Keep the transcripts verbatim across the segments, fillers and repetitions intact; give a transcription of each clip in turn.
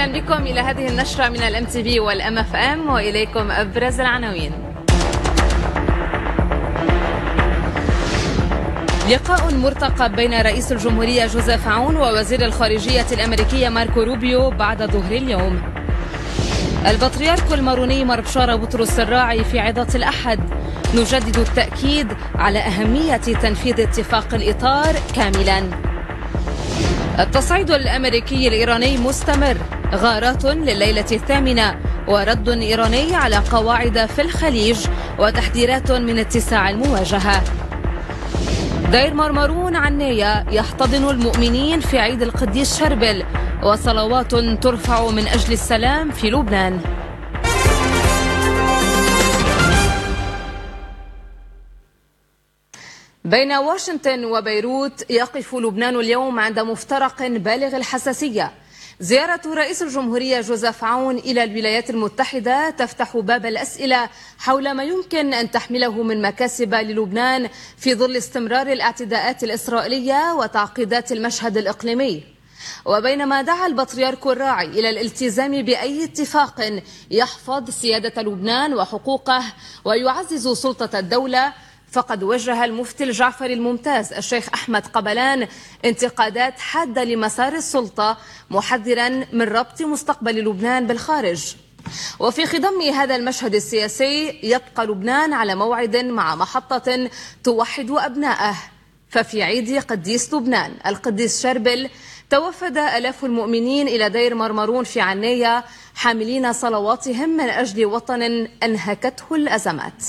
أهلا بكم إلى هذه النشرة من الام تي في والام اف ام، وإليكم أبرز العناوين. لقاء مرتقب بين رئيس الجمهورية جوزيف عون ووزير الخارجية الأمريكية ماركو روبيو بعد ظهر اليوم. البطريرك الماروني مربشار بطرس الراعي في عظة الأحد: نجدد التأكيد على أهمية تنفيذ اتفاق الإطار كاملا. التصعيد الأمريكي الإيراني مستمر، غارات لليلة الثامنة ورد إيراني على قواعد في الخليج وتحذيرات من اتساع المواجهة. دير مرمرون عناية يحتضن المؤمنين في عيد القديس شربل، وصلوات ترفع من أجل السلام في لبنان. بين واشنطن وبيروت يقف لبنان اليوم عند مفترق بالغ الحساسية. زيارة رئيس الجمهورية جوزيف عون إلى الولايات المتحدة تفتح باب الأسئلة حول ما يمكن أن تحمله من مكاسب للبنان في ظل استمرار الاعتداءات الإسرائيلية وتعقيدات المشهد الإقليمي. وبينما دعا البطريرك الراعي إلى الالتزام بأي اتفاق يحفظ سيادة لبنان وحقوقه ويعزز سلطة الدولة، فقد وجه المفتي الجعفري الممتاز الشيخ أحمد قبلان انتقادات حادة لمسار السلطة، محذرا من ربط مستقبل لبنان بالخارج. وفي خضم هذا المشهد السياسي يبقى لبنان على موعد مع محطة توحد أبنائه. ففي عيد قديس لبنان القديس شربل توفد آلاف المؤمنين إلى دير مرمرون في عناية حاملين صلواتهم من أجل وطن أنهكته الأزمات.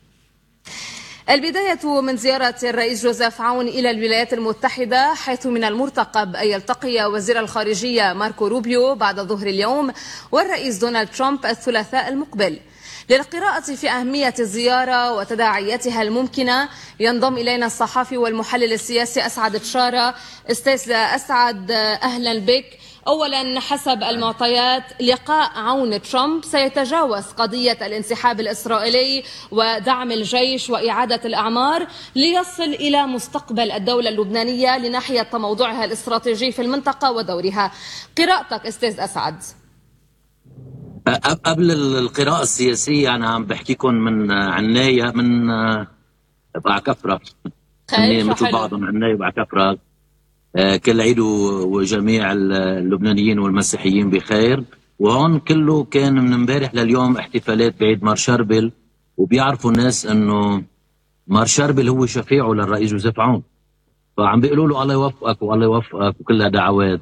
البداية من زيارة الرئيس جوزيف عون إلى الولايات المتحدة، حيث من المرتقب أن يلتقي وزير الخارجية ماركو روبيو بعد ظهر اليوم والرئيس دونالد ترامب الثلاثاء المقبل. للقراءة في أهمية الزيارة وتداعياتها الممكنة ينضم إلينا الصحفي والمحلل السياسي أسعد تشارة. أستاذ أسعد، أهلا بك. أولا، حسب المعطيات لقاء عون ترامب سيتجاوز قضية الانسحاب الإسرائيلي ودعم الجيش وإعادة الأعمار ليصل إلى مستقبل الدولة اللبنانية لناحية تموضعها الاستراتيجي في المنطقة ودورها. قراءتك أستاذ أسعد. قبل القراءة السياسية أنا عم بحكيكم من عناية، من بعكفرة، مثل بعضهم عناية وبعكفرة. كل عيد وجميع اللبنانيين والمسيحيين بخير. وهون كله كان من امبارح لليوم احتفالات بعيد مار شربل، وبيعرفوا الناس انه مار شربل هو شفيعه للرئيس جوزيف عون، فعم بيقولوا له الله يوفقك والله يوفقك وكلها دعوات.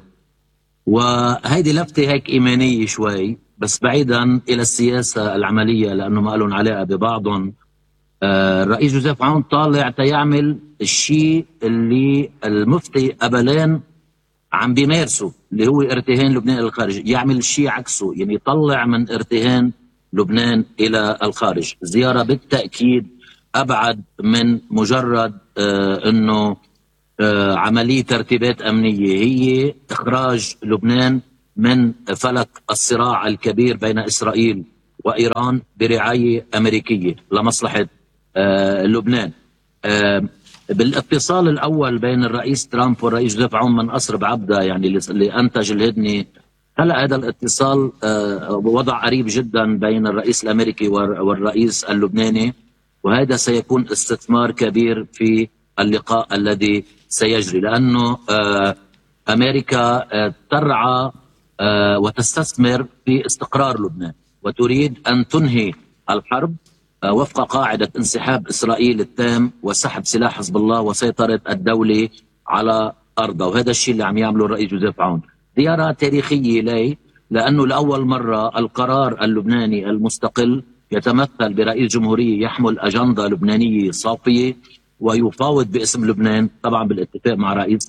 وهيدي لفتة هيك إيمانية شوي، بس بعيدا إلى السياسة العملية لأنه ما لهم علاقة ببعضهم. آه الرئيس جوزيف عون طالع تيعمل الشيء اللي المفتي قبلان عم بيمارسه، اللي هو ارتهان لبنان إلى الخارج، يعمل الشيء عكسه، يعني يطلع من ارتهان لبنان إلى الخارج. زيارة بالتأكيد أبعد من مجرد آه أنه آه عملية ترتيبات أمنية، هي إخراج لبنان من فلك الصراع الكبير بين إسرائيل وإيران برعاية أمريكية لمصلحة آه لبنان. آه بالاتصال الأول بين الرئيس ترامب والرئيس جوزيف عون من قصر بعبدة، يعني اللي أنتج الهدنة، هلا هذا الاتصال آه وضع قريب جدا بين الرئيس الأمريكي والرئيس اللبناني، وهذا سيكون استثمار كبير في اللقاء الذي سيجري، لأنه آه أمريكا آه ترعى آه وتستثمر في استقرار لبنان، وتريد أن تنهي الحرب آه وفق قاعدة انسحاب إسرائيل التام وسحب سلاح حزب الله وسيطرة الدولة على أرضه. وهذا الشيء اللي عم يعمله الرئيس جوزيف عون. زيارة تاريخية ليه؟ لأنه لأول مرة القرار اللبناني المستقل يتمثل برئيس جمهورية يحمل أجندة لبنانية صافية ويفاوض باسم لبنان، طبعا بالاتفاق مع رئيس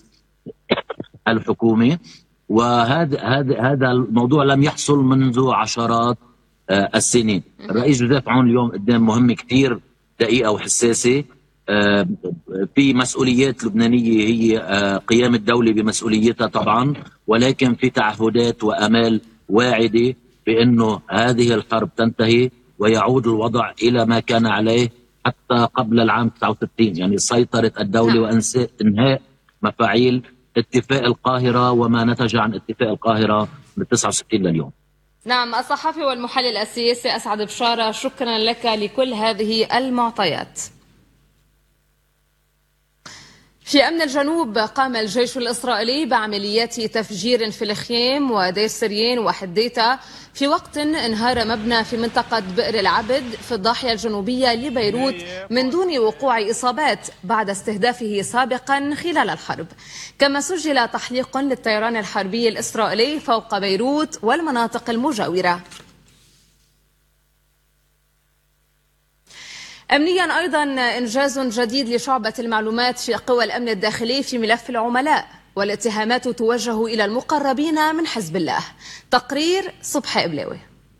الحكومة. وهذا هذا هذا الموضوع لم يحصل منذ عشرات آه السنين. الرئيس جوزيف عون اليوم قدام مهمة كثير دقيقة وحساسة. آه في مسؤوليات لبنانية هي آه قيام الدولة بمسؤوليتها طبعا، ولكن في تعهدات وأمال واعدة بأنه هذه الحرب تنتهي ويعود الوضع إلى ما كان عليه حتى قبل العام تسعة وستين، يعني سيطرة الدولة وإنهاء مفاعيل اتفاق القاهرة وما نتج عن اتفاق القاهرة من تسعة وستين لليوم. نعم، الصحفي والمحلل السياسي أسعد بشارة، شكرا لك لكل هذه المعطيات. في أمن الجنوب قام الجيش الإسرائيلي بعمليات تفجير في الخيم ودير سريين وحديتا في وقت انهار مبنى في منطقة بئر العبد في الضاحية الجنوبية لبيروت من دون وقوع إصابات بعد استهدافه سابقا خلال الحرب. كما سجل تحليق للطيران الحربي الإسرائيلي فوق بيروت والمناطق المجاورة. أمنيا أيضا إنجاز جديد لشعبة المعلومات في قوى الأمن الداخلي في ملف العملاء، والاتهامات توجه إلى المقربين من حزب الله. تقرير صبحي إبلاوي.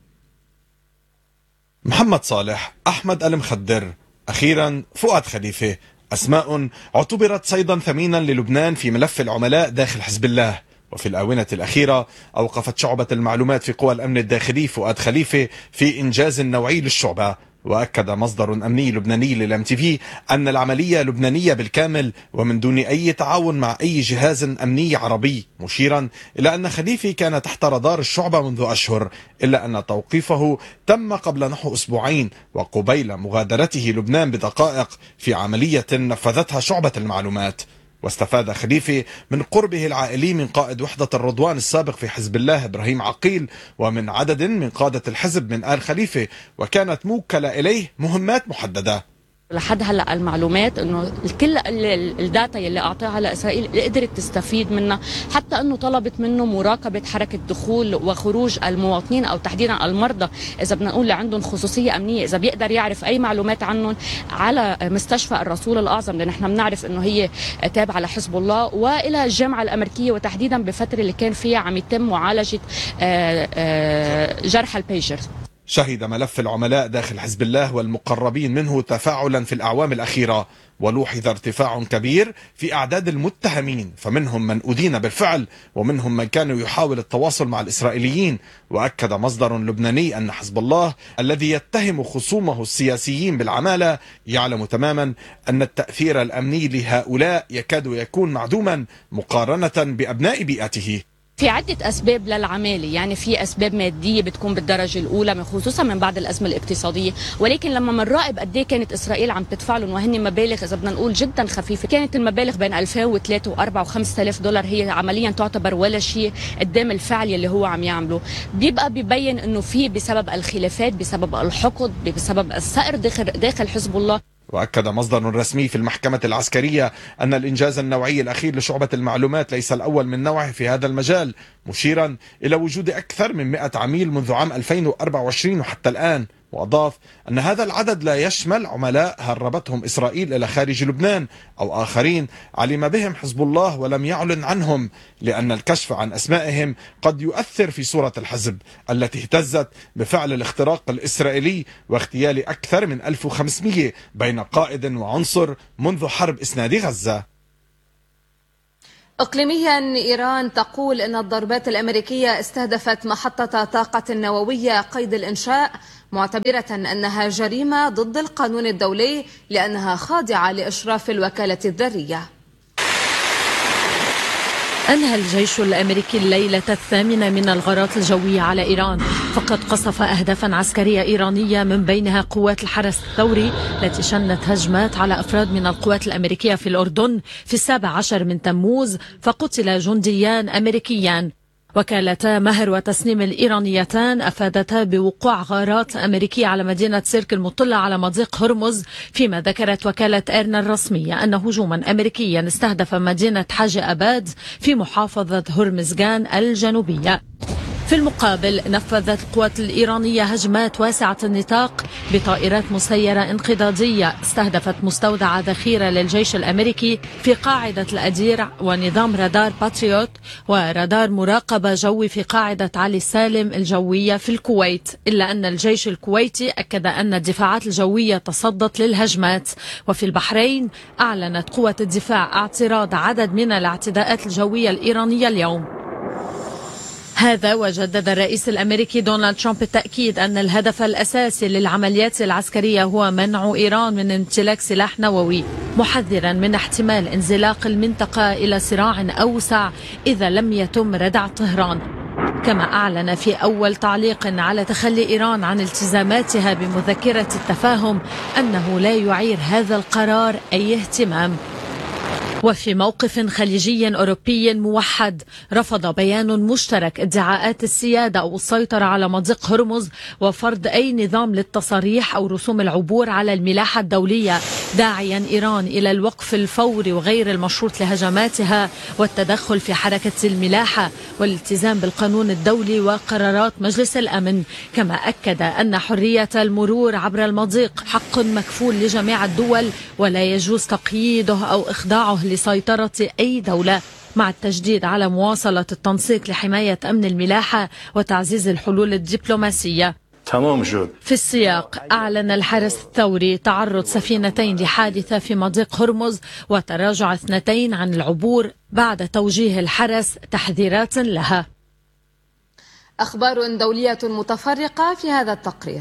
محمد صالح، أحمد المخدر، أخيرا فؤاد خليفة، أسماء اعتبرت صيدا ثمينا للبنان في ملف العملاء داخل حزب الله. وفي الآونة الأخيرة أوقفت شعبة المعلومات في قوى الأمن الداخلي فؤاد خليفة في إنجاز نوعي للشعبة. وأكد مصدر أمني لبناني للام تي في أن العملية لبنانية بالكامل ومن دون أي تعاون مع أي جهاز أمني عربي، مشيرا إلى أن خليفي كان تحت رادار الشعبة منذ أشهر، إلا أن توقيفه تم قبل نحو أسبوعين وقبيل مغادرته لبنان بدقائق في عملية نفذتها شعبة المعلومات. واستفاد خليفي من قربه العائلي من قائد وحدة الرضوان السابق في حزب الله إبراهيم عقيل ومن عدد من قادة الحزب من آل خليفة، وكانت موكلة إليه مهمات محددة. لحد هلا المعلومات انه كل الداتا اللي اعطاها لاسرائيل قدرت تستفيد منها، حتى انه طلبت منه مراقبه حركه دخول وخروج المواطنين او تحديدا المرضى، اذا بدنا نقول اللي عندهم خصوصيه امنيه، اذا بيقدر يعرف اي معلومات عنهم على مستشفى الرسول الاعظم، لان احنا بنعرف انه هي تابعه لحزب الله، والى الجامعه الامريكيه، وتحديدا بفتره اللي كان فيها عم يتم معالجه جرحى البيجر. شهد ملف العملاء داخل حزب الله والمقربين منه تفاعلا في الأعوام الأخيرة، ولوحظ ارتفاع كبير في أعداد المتهمين، فمنهم من أدين بالفعل ومنهم من كانوا يحاول التواصل مع الإسرائيليين. وأكد مصدر لبناني أن حزب الله الذي يتهم خصومه السياسيين بالعمالة يعلم تماما أن التأثير الأمني لهؤلاء يكاد يكون معدوما مقارنة بأبناء بيئته. في عدة أسباب للعمالة، يعني في أسباب مادية بتكون بالدرجة الأولى خصوصا من بعد الأزمة الاقتصادية، ولكن لما بنراقب قد ايه كانت إسرائيل عم تدفع لهم وهن مبالغ إذا بدنا نقول جدا خفيفة، كانت المبالغ بين ألفين وثلاثة وأربعة وخمسة آلاف دولار هي عمليا تعتبر ولا شيء قدام الفعل اللي هو عم يعمله. بيبقى بيبين إنه في بسبب الخلافات، بسبب الحقد، بسبب الثأر داخل داخل حزب الله. وأكد مصدر رسمي في المحكمة العسكرية أن الإنجاز النوعي الأخير لشعبة المعلومات ليس الأول من نوعه في هذا المجال، مشيرا إلى وجود أكثر من مئة عميل منذ عام ألفين وأربعة وعشرين وحتى الآن. وأضاف أن هذا العدد لا يشمل عملاء هربتهم إسرائيل إلى خارج لبنان أو آخرين علم بهم حزب الله ولم يعلن عنهم، لأن الكشف عن أسمائهم قد يؤثر في صورة الحزب التي اهتزت بفعل الاختراق الإسرائيلي واغتيال أكثر من ألف وخمسمئة بين قائد وعنصر منذ حرب إسناد غزة. إقليميا، إيران تقول أن الضربات الأمريكية استهدفت محطة طاقة نووية قيد الإنشاء، معتبرة أنها جريمة ضد القانون الدولي لأنها خاضعة لإشراف الوكالة الذرية. أنهى الجيش الأمريكي الليلة الثامنة من الغارات الجوية على إيران، فقد قصف أهدافا عسكرية إيرانية من بينها قوات الحرس الثوري التي شنت هجمات على أفراد من القوات الأمريكية في الأردن في السابع عشر من تموز، فقتل جنديان أمريكيان. وكالتا مهر وتسنيم الإيرانيتان أفادتا بوقوع غارات أمريكية على مدينة سيرك المطلة على مضيق هرمز، فيما ذكرت وكالة إيرنا الرسمية أن هجوما أمريكيا استهدف مدينة حاج أباد في محافظة هرمزغان الجنوبية. في المقابل نفذت القوات الإيرانية هجمات واسعة النطاق بطائرات مسيرة انقضاضية استهدفت مستودع ذخيرة للجيش الأمريكي في قاعدة الأدير ونظام رادار باتريوت ورادار مراقبة جوي في قاعدة علي سالم الجوية في الكويت، إلا أن الجيش الكويتي أكد أن الدفاعات الجوية تصدت للهجمات. وفي البحرين أعلنت قوة الدفاع اعتراض عدد من الاعتداءات الجوية الإيرانية اليوم. هذا وجدد الرئيس الأمريكي دونالد ترامب التأكيد أن الهدف الأساسي للعمليات العسكرية هو منع إيران من امتلاك سلاح نووي، محذرا من احتمال انزلاق المنطقة إلى صراع أوسع إذا لم يتم ردع طهران. كما أعلن في أول تعليق على تخلي إيران عن التزاماتها بمذكرة التفاهم أنه لا يعير هذا القرار أي اهتمام. وفي موقف خليجي أوروبي موحد، رفض بيان مشترك ادعاءات السيادة أو السيطرة على مضيق هرمز وفرض أي نظام للتصاريح أو رسوم العبور على الملاحة الدولية، داعيا إيران إلى الوقف الفوري وغير المشروط لهجماتها والتدخل في حركة الملاحة والالتزام بالقانون الدولي وقرارات مجلس الأمن. كما أكد أن حرية المرور عبر المضيق حق مكفول لجميع الدول ولا يجوز تقييده أو إخضاعه لسيطرة أي دولة، مع التشديد على مواصلة التنسيق لحماية أمن الملاحة وتعزيز الحلول الدبلوماسية. في السياق، أعلن الحرس الثوري تعرض سفينتين لحادثة في مضيق هرمز وتراجع اثنتين عن العبور بعد توجيه الحرس تحذيرات لها. أخبار دولية متفرقة في هذا التقرير.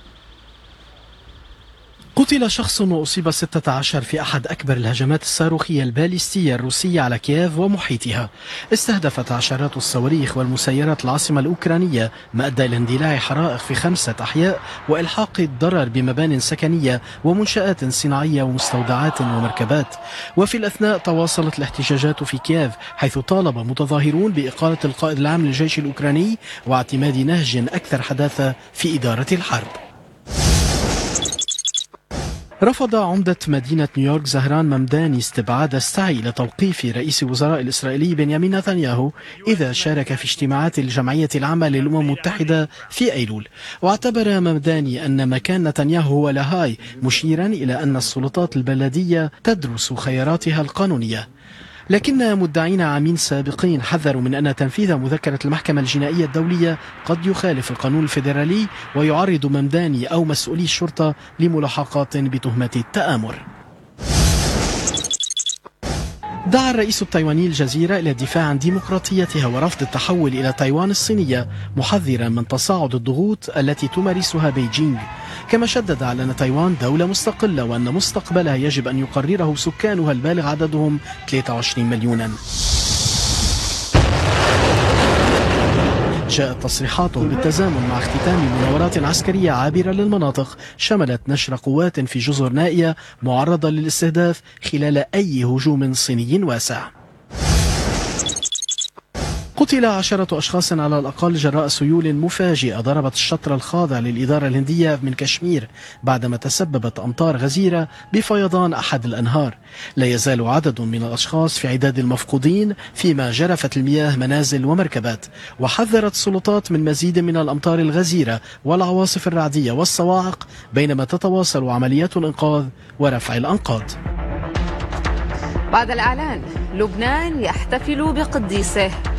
قتل شخص وأصيب ستة عشر في أحد أكبر الهجمات الصاروخية الباليستية الروسية على كييف ومحيطها. استهدفت عشرات الصواريخ والمسيرات العاصمة الأوكرانية، ما أدى إلى اندلاع حرائق في خمسة أحياء وإلحاق الضرر بمبان سكنية ومنشآت صناعية ومستودعات ومركبات. وفي الأثناء تواصلت الاحتجاجات في كييف، حيث طالب متظاهرون بإقالة القائد العام للجيش الأوكراني واعتماد نهج أكثر حداثة في إدارة الحرب. رفض عمدة مدينة نيويورك زهران ممداني استبعاد السعي لتوقيف رئيس الوزراء الإسرائيلي بنيامين نتنياهو إذا شارك في اجتماعات الجمعية العامة للأمم المتحدة في أيلول. واعتبر ممداني أن مكان نتنياهو هو لاهاي، مشيرا إلى أن السلطات البلدية تدرس خياراتها القانونية. لكن مدعين عامين سابقين حذروا من أن تنفيذ مذكرة المحكمة الجنائية الدولية قد يخالف القانون الفيدرالي ويعرض ممداني أو مسؤولي الشرطة لملاحقات بتهمة التآمر. دعا الرئيس التايواني الجزيرة إلى الدفاع عن ديمقراطيتها ورفض التحول إلى تايوان الصينية، محذرا من تصاعد الضغوط التي تمارسها بيجينغ. كما شدد على أن تايوان دولة مستقلة وأن مستقبلها يجب أن يقرره سكانها البالغ عددهم ثلاثة وعشرين مليونا. جاءت تصريحاته بالتزامن مع اختتام مناورات عسكرية عابرة للمناطق شملت نشر قوات في جزر نائية معرضة للاستهداف خلال أي هجوم صيني واسع. قتل عشرة أشخاص على الأقل جراء سيول مفاجئة ضربت الشطر الخاضع للإدارة الهندية من كشمير بعدما تسببت أمطار غزيرة بفيضان أحد الأنهار. لا يزال عدد من الأشخاص في عداد المفقودين فيما جرفت المياه منازل ومركبات. وحذرت السلطات من مزيد من الأمطار الغزيرة والعواصف الرعدية والصواعق بينما تتواصل عمليات الإنقاذ ورفع الأنقاض. بعد الإعلان، لبنان يحتفل بقديسه.